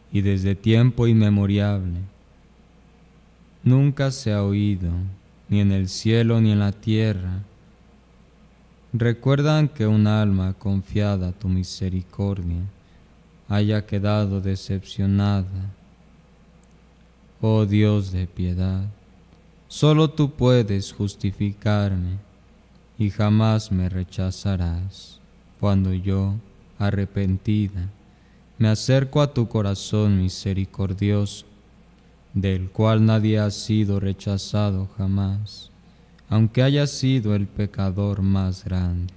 y desde tiempo inmemorial. Nunca se ha oído, ni en el cielo ni en la tierra, recuerdan que un alma confiada a tu misericordia haya quedado decepcionada. Oh Dios de piedad, solo tú puedes justificarme y jamás me rechazarás cuando yo, arrepentida, me acerco a tu corazón misericordioso, del cual nadie ha sido rechazado jamás, aunque haya sido el pecador más grande.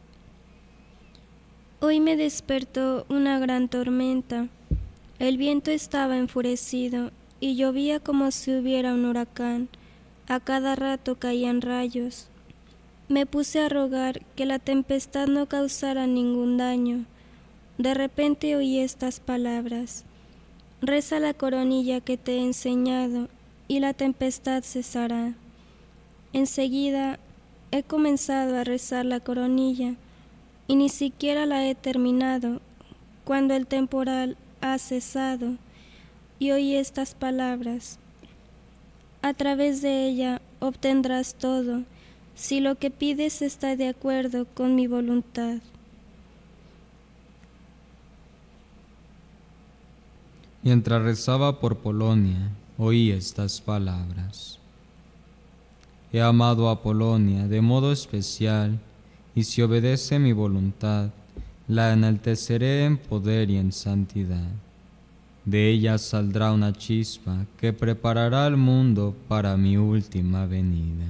Hoy me despertó una gran tormenta. El viento estaba enfurecido y llovía como si hubiera un huracán. A cada rato caían rayos. Me puse a rogar que la tempestad no causara ningún daño. De repente oí estas palabras: reza la coronilla que te he enseñado y la tempestad cesará. Enseguida he comenzado a rezar la coronilla y ni siquiera la he terminado cuando el temporal ha cesado y oí estas palabras: a través de ella obtendrás todo, si lo que pides está de acuerdo con mi voluntad. Mientras rezaba por Polonia, oí estas palabras: he amado a Polonia de modo especial, y si obedece mi voluntad, la enalteceré en poder y en santidad. De ella saldrá una chispa que preparará al mundo para mi última venida.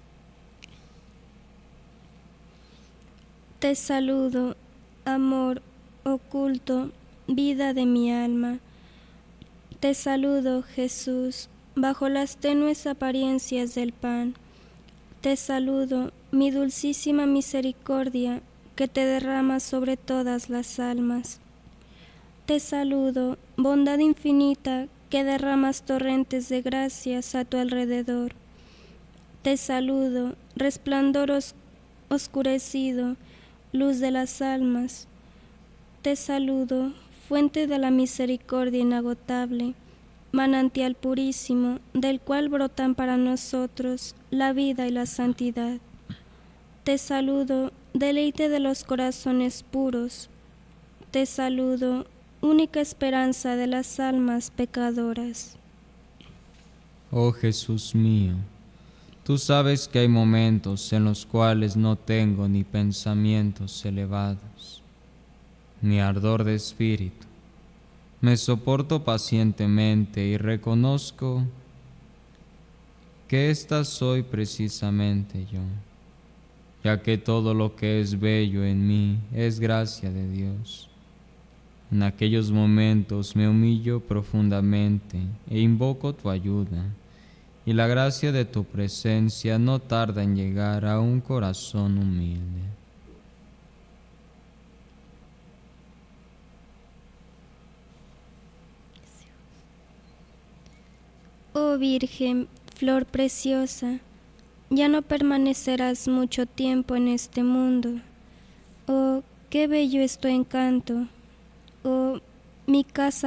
Te saludo, amor oculto, vida de mi alma. Te saludo, Jesús, bajo las tenues apariencias del pan. Te saludo, mi dulcísima misericordia, que te derrama sobre todas las almas. Te saludo, bondad infinita, que derramas torrentes de gracias a tu alrededor. Te saludo, resplandor oscurecido, luz de las almas. Te saludo, fuente de la misericordia inagotable, manantial purísimo, del cual brotan para nosotros la vida y la santidad. Te saludo, deleite de los corazones puros. Te saludo, única esperanza de las almas pecadoras. Oh Jesús mío, tú sabes que hay momentos en los cuales no tengo ni pensamientos elevados, ni ardor de espíritu. Me soporto pacientemente y reconozco que esta soy precisamente yo, ya que todo lo que es bello en mí es gracia de Dios. En aquellos momentos me humillo profundamente e invoco tu ayuda, y la gracia de tu presencia no tarda en llegar a un corazón humilde. Oh Virgen, flor preciosa, ya no permanecerás mucho tiempo en este mundo. Oh, qué bello es tu encanto. Oh, mi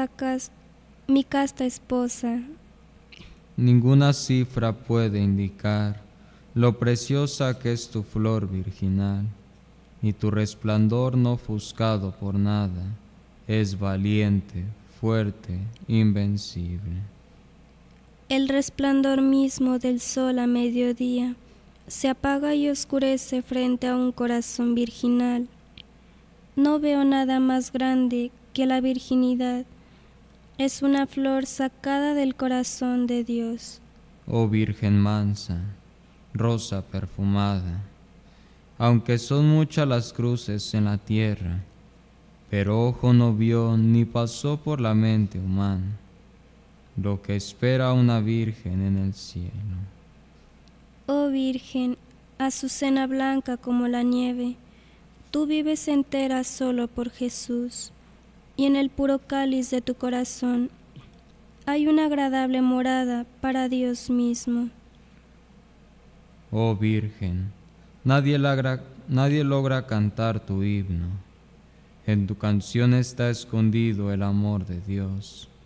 casta esposa. Ninguna cifra puede indicar lo preciosa que es tu flor virginal, y tu resplandor no ofuscado por nada es valiente, fuerte, invencible. El resplandor mismo del sol a mediodía se apaga y oscurece frente a un corazón virginal. No veo nada más grande que la virginidad. Es una flor sacada del corazón de Dios. Oh Virgen mansa, rosa perfumada, aunque son muchas las cruces en la tierra, pero ojo no vio ni pasó por la mente humana lo que espera una virgen en el cielo. Oh Virgen, azucena blanca como la nieve, tú vives entera solo por Jesús, y en el puro cáliz de tu corazón hay una agradable morada para Dios mismo. Oh Virgen, nadie logra cantar tu himno. En tu canción está escondido el amor de Dios.